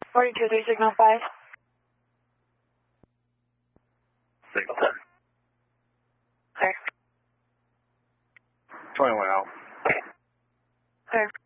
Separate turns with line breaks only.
42-3 signal 5.
Signal 10.
Clear.
21 out.
Clear.